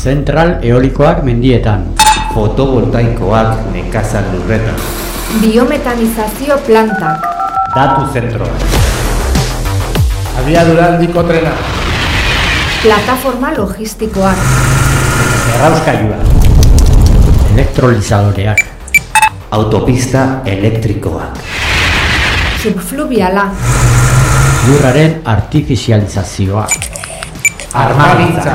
Zentral eolikoak mendietan. Fotovoltaikoak nekazal lurretan. Biometanizazio plantak. Datu zentroa. Abiadura handiko trena. Plataforma logistikoak. Errauskailua. Elektrolizadoreak. Autopista elektrikoak. Subfluviala. Lurraren artifizializazioa. Armagintza.